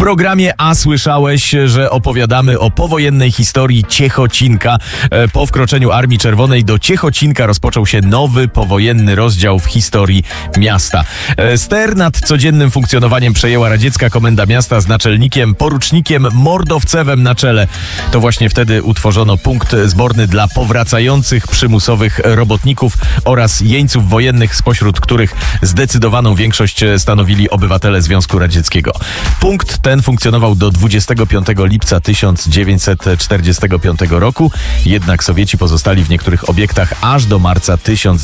programie A słyszałeś, że opowiadamy o powojennej historii Ciechocinka. Po wkroczeniu Armii Czerwonej do Ciechocinka rozpoczął się nowy powojenny rozdział w historii miasta. Ster nad codziennym funkcjonowaniem przejęła radziecka komenda miasta z naczelnikiem porucznikiem Mordowcewem na czele. To właśnie wtedy utworzono punkt zborny dla powracających przymusowych robotników oraz jeńców wojennych, spośród których zdecydowaną większość stanowili obywatele Związku Radzieckiego. Punkt ten funkcjonował do 25 lipca 1945 roku, jednak Sowieci pozostali w niektórych obiektach aż do marca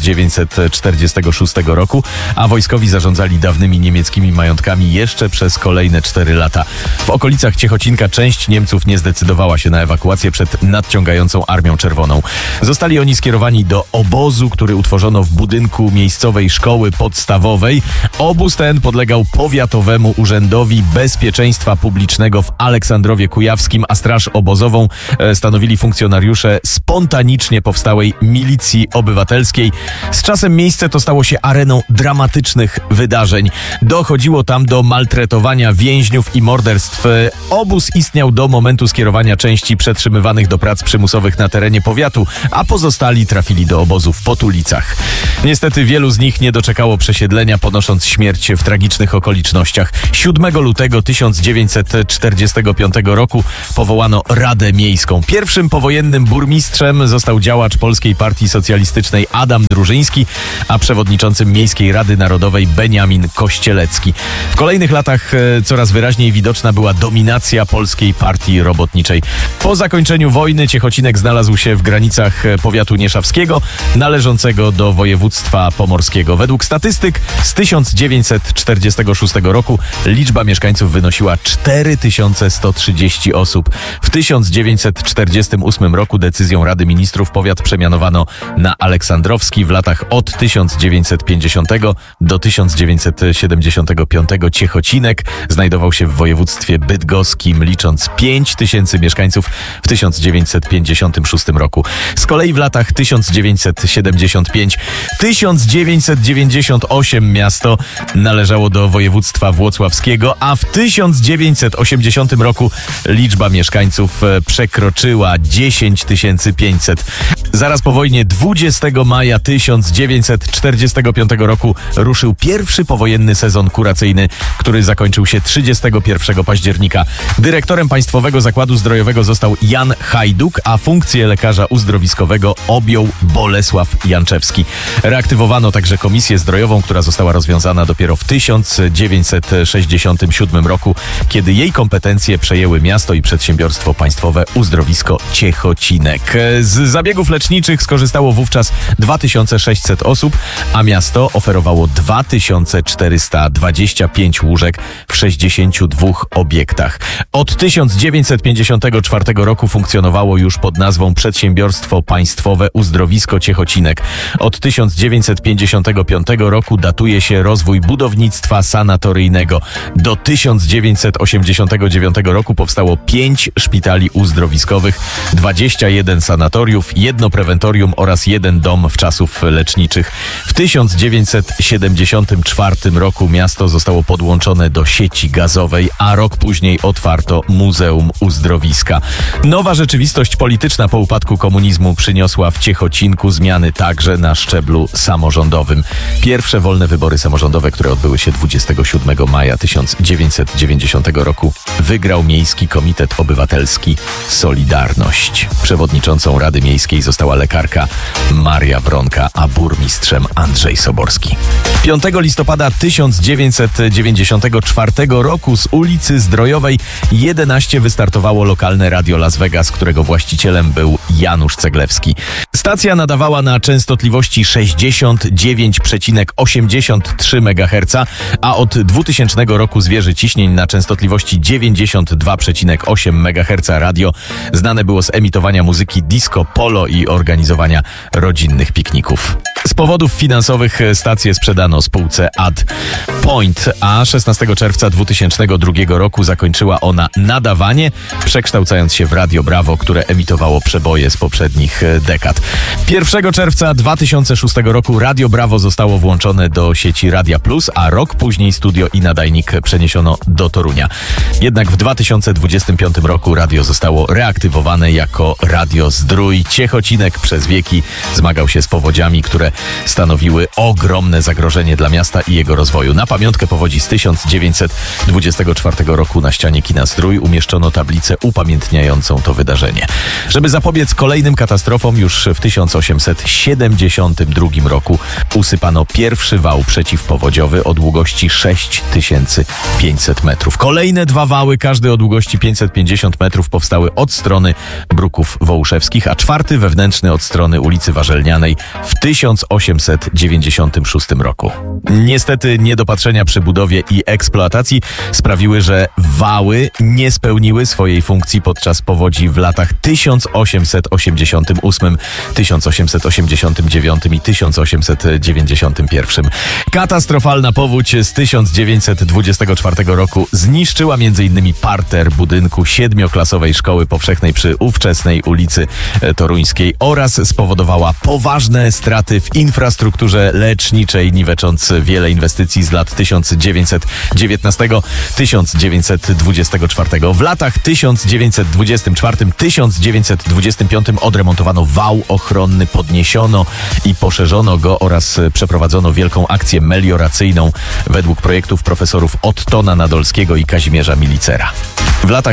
1946 roku, a wojskowi zarządzali dawnymi niemieckimi majątkami jeszcze przez kolejne 4 lata. W okolicach Ciechocinka część Niemców nie zdecydowała się na ewakuację przed nadciągającą Armią Czerwoną. Zostali oni skierowani do obozu, który utworzono w budynku miejscowej szkoły podstawowej. Obóz ten podlegał Powiatowemu Urzędowi Bezpieczeństwa Publicznego w Aleksandrowie Kujawskim, a straż obozową stanowili funkcjonariusze spontanicznie powstałej milicji obywatelskiej. Z czasem miejsce to stało się areną dramatycznych wydarzeń. Dochodziło tam do maltretowania więźniów i morderstw. Obóz istniał do momentu skierowania części przetrzymywanych do prac przymusowych na terenie powiatu, a pozostali trafili do obozu w Potulicach. Niestety wielu z nich nie doczekało przesiedlenia, ponosząc śmierć w tragicznych okolicznościach. 7 lutego 1945 roku powołano Radę Miejską. Pierwszym powojennym burmistrzem został działacz Polskiej Partii Socjalistycznej Adam Drużyński, a przewodniczącym Miejskiej Rady Narodowej Beniamin Kościelecki. W kolejnych latach coraz wyraźniej widoczna była dominacja Polskiej Partii Robotniczej. Po zakończeniu wojny Ciechocinek znalazł się w granicach powiatu nieszawskiego, należącego do województwa pomorskiego. Według statystyk z 1946 roku liczba mieszkańców wynosiła 4130 osób. W 1948 roku decyzją Rady Ministrów powiat przemianowano na Aleksandrowski. W latach od 1950 do 1975 Ciechocinek znajdował się w województwie bydgoskim, licząc 5000 mieszkańców w 1956 roku. Z kolei w latach 1975-1998 miasto należało do województwa włocławskiego, a w 1980 roku liczba mieszkańców przekroczyła 10 500. Zaraz po wojnie 20 maja 1945 roku ruszył pierwszy powojenny sezon kuracyjny, który zakończył się 31 października. Dyrektorem Państwowego Zakładu Zdrojowego został Jan Hajduk, a funkcję lekarza uzdrowiskowego objął Bolesław Janczewski. Reaktywowano także Komisję Zdrojową, która została rozwiązana dopiero w 1967 roku, kiedy jej kompetencje przejęły miasto i przedsiębiorstwo państwowe Uzdrowisko Ciechocinek. Z zabiegów leczniczych skorzystało wówczas 2600 osób, a miasto oferowało 2425 łóżek w 62 obiektach. Od 1954 roku funkcjonowało już pod nazwą Przedsiębiorstwo Państwowe Uzdrowisko Ciechocinek. Od 1955 roku datuje się rozwój budownictwa sanatoryjnego. Do 1989 roku powstało 5 szpitali uzdrowiskowych, 21 sanatoriów, 1 prewentorium oraz 1 dom wczasów leczniczych. W 1974 roku miasto zostało podłączone do sieci gazowej, a rok później otwarto Muzeum Uzdrowiska. Nowa rzeczywistość polityczna po upadku komunizmu przyniosła w Ciechocinku zmiany także na szczeblu samorządowym. Pierwsze wolne wybory samorządowe, które odbyły się 27 maja 1990 roku, wygrał Miejski Komitet Obywatelski Solidarność. Przewodniczącą Rady Miejskiej została lekarka Maria Wronka, a burmistrzem Andrzej Soborski. 5 listopada 1994 roku z ulicy Zdrojowej 11 wystartowało lokalne radio Las Vegas, którego właścicielem był Janusz Ceglewski. Stacja nadawała na częstotliwości 69,83 MHz, a od 2000 roku zwierzy ciśnień na częstotliwości 92,8 MHz radio znane było z emitowania muzyki disco polo i organizowania rodzinnych pikników. Z powodów finansowych stację sprzedano spółce Ad Point, a 16 czerwca 2002 roku zakończyła ona nadawanie, przekształcając się w Radio Brawo, które emitowało przeboje z poprzednich dekad. 1 czerwca 2006 roku Radio Brawo zostało włączone do sieci Radia Plus, a rok później studio i nadajnik przeniesiono do Torunia. Jednak w 2025 roku radio zostało reaktywowane jako Radio Zdrój. Ciechocinek przez wieki zmagał się z powodziami, które stanowiły ogromne zagrożenie dla miasta i jego rozwoju. Na pamiątkę powodzi z 1924 roku na ścianie kina Zdrój umieszczono tablicę upamiętniającą to wydarzenie. Żeby zapobiec kolejnym katastrofom, już w 1872 roku usypano pierwszy wał przeciwpowodziowy o długości 6500 metrów. Kolejne dwa wały, każdy o długości 550 metrów, powstały od strony Bruków Wołuszewskich, a czwarty wewnętrzny od strony ulicy Warzelnianej w 1896 roku. Niestety niedopatrzenia przy budowie i eksploatacji sprawiły, że wały nie spełniły swojej funkcji podczas powodzi w latach 1888, 1889 i 1891. Katastrofalna powódź z 1924 roku zniszczyła m.in. parter budynku 7-klasowej szkoły powszechnej przy ówczesnej ulicy Toruńskiej oraz spowodowała poważne straty w infrastrukturze leczniczej, niwecząc wiele inwestycji z lat 1919-1924. W latach 1924-1925 odremontowano wał ochronny, podniesiono i poszerzono go oraz przeprowadzono wielką akcję melioracyjną według projektów profesorów Ottona Nadolskiego i Kazimierza Milicera. W latach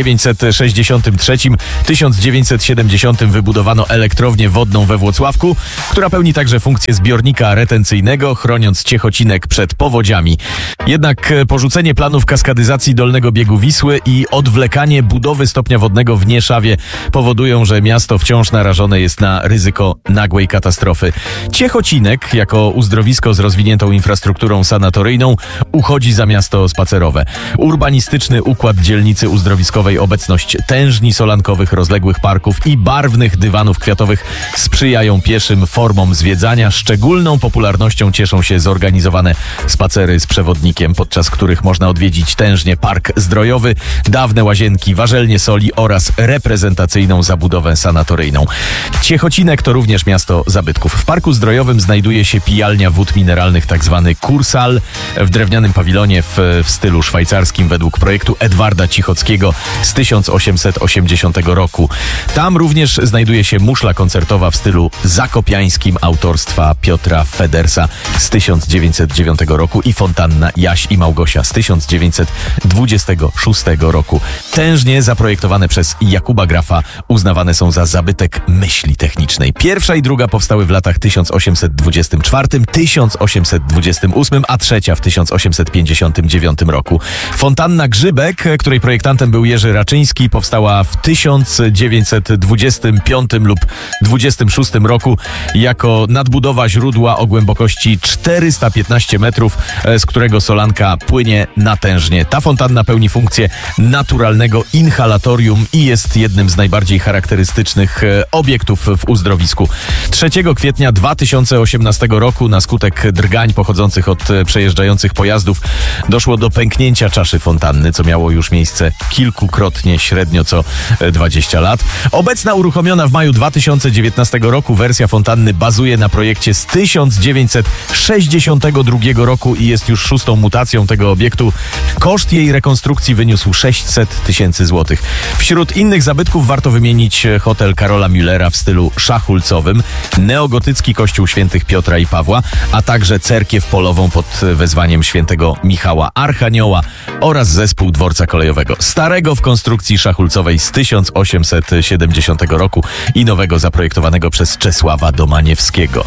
1963-1970 wybudowano elektrownię wodną we Włocławku, która pełni także funkcję zbiornika retencyjnego, chroniąc Ciechocinek przed powodziami. Jednak porzucenie planów kaskadyzacji dolnego biegu Wisły i odwlekanie budowy stopnia wodnego w Nieszawie powodują, że miasto wciąż narażone jest na ryzyko nagłej katastrofy. Ciechocinek, jako uzdrowisko z rozwiniętą infrastrukturą sanatoryjną, uchodzi za miasto spacerowe. Urbanistyczny układ dzielnicy uzdrowiskowej, obecność tężni solankowych, rozległych parków i barwnych dywanów kwiatowych sprzyjają pieszym formom zwiedzania. Szczególną popularnością cieszą się zorganizowane spacery z przewodnikiem, podczas których można odwiedzić tężnie park zdrojowy, dawne łazienki, warzelnie soli oraz reprezentacyjną zabudowę sanatoryjną. Ciechocinek to również miasto zabytków. W parku zdrojowym znajduje się pijalnia wód mineralnych, tzw. Kursal, w drewnianym pawilonie w stylu szwajcarskim według projektu Edwarda Cichockiego z 1880 roku. Tam również znajduje się muszla koncertowa w stylu zakopiańskim autorstwa Piotra Federsa z 1909 roku i fontanna Jaś i Małgosia z 1926 roku. Tężnie zaprojektowane przez Jakuba Grafa, uznawane są za zabytek myśli technicznej. Pierwsza i druga powstały w latach 1824-1828, a trzecia w 1859 roku. Fontanna Grzybek, której projektantem był Jerzy Raczyński, powstała w 1925 lub 26 roku jako nadbudowa źródła o głębokości 415 metrów, z którego solanka płynie natężnie. Ta fontanna pełni funkcję naturalnego inhalatorium i jest jednym z najbardziej charakterystycznych obiektów w uzdrowisku. 3 kwietnia 2018 roku na skutek drgań pochodzących od przejeżdżających pojazdów doszło do pęknięcia czaszy fontanny, co miało już miejsce kilkukrotnie, średnio co 20 lat. Obecna uruchomiona w maju 2019 roku wersja fontanny bazuje na projekcie z 1962 roku i jest już 6. mutacją tego obiektu. Koszt jej rekonstrukcji wyniósł 600 tysięcy złotych. Wśród innych zabytków warto wymienić hotel Karola Müllera w stylu szachulcowym, neogotycki kościół świętych Piotra i Pawła, a także cerkiew polową pod wezwaniem świętego Michała Archanioła oraz zespół dworca kolejowego, starego w konstrukcji szachulcowej z 1870 roku i nowego zaprojektowanego przez Czesława Domaniewskiego.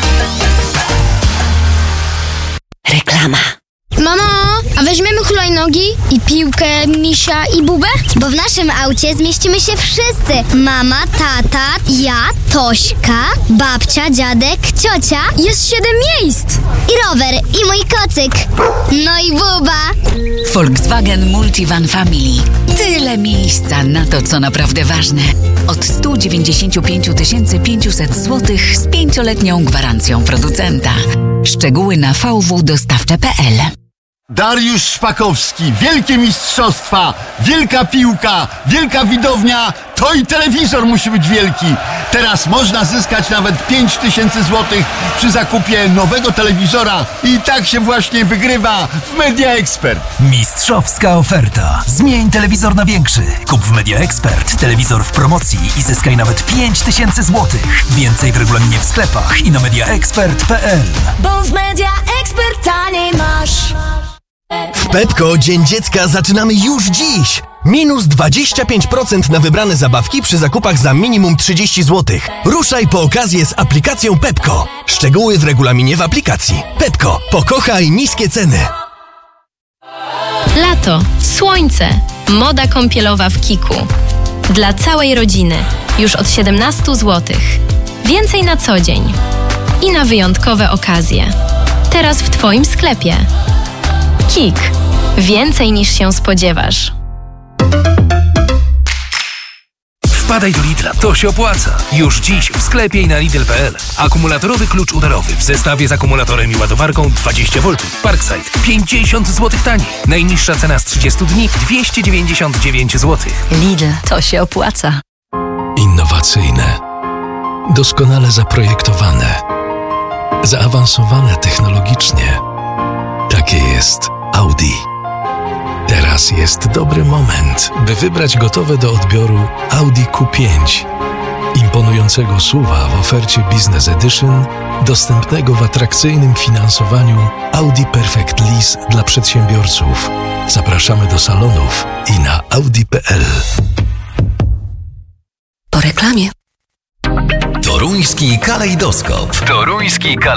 Reklama. Mamo, a weźmiemy hulajnogi i piłkę, misia i bubę? Bo w naszym aucie zmieścimy się wszyscy. Mama, tata, ja, Tośka, babcia, dziadek, ciocia. Jest 7 miejsc! I rower, i mój kocyk. No i buba. Volkswagen Multivan Family. Tyle miejsca na to, co naprawdę ważne. Od 195 500 zł z 5-letnią gwarancją producenta. Szczegóły na vwdostawcze.pl. Dariusz Szpakowski, wielkie mistrzostwa, wielka piłka, wielka widownia, to i telewizor musi być wielki. Teraz można zyskać nawet 5000 zł przy zakupie nowego telewizora i tak się właśnie wygrywa w Media Expert. Mistrzowska oferta. Zmień telewizor na większy. Kup w Media Expert telewizor w promocji i zyskaj nawet 5000 zł. Więcej w regulaminie w sklepach i na mediaexpert.pl. Bo w Media Expert taniej masz. W Pepko Dzień Dziecka zaczynamy już dziś. Minus 25% na wybrane zabawki przy zakupach za minimum 30 zł. Ruszaj po okazję z aplikacją Pepko. Szczegóły w regulaminie w aplikacji. Pepko. Pokochaj niskie ceny. Lato, słońce, moda kąpielowa w Kiku. Dla całej rodziny. Już od 17 zł. Więcej na co dzień. I na wyjątkowe okazje. Teraz w Twoim sklepie. Kik. Więcej niż się spodziewasz. Wpadaj do Lidla, to się opłaca. Już dziś w sklepie i na Lidl.pl. Akumulatorowy klucz udarowy w zestawie z akumulatorem i ładowarką 20V. Parkside 50 zł taniej. Najniższa cena z 30 dni 299 zł. Lidl, to się opłaca. Innowacyjne, doskonale zaprojektowane, zaawansowane technologicznie. Takie jest Audi. Teraz jest dobry moment, by wybrać gotowe do odbioru Audi Q5. Imponującego SUV-a w ofercie Business Edition, dostępnego w atrakcyjnym finansowaniu Audi Perfect Lease dla przedsiębiorców. Zapraszamy do salonów i na audi.pl. Po reklamie. Toruński kalejdoskop.